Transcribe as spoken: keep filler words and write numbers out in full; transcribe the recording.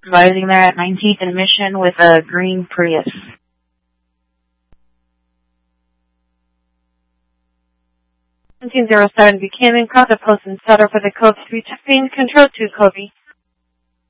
Rising there at nineteenth and Mission with a green Prius. seventeen oh seven Buchanan, contact post and setter for the code three, checking control two, Kobe.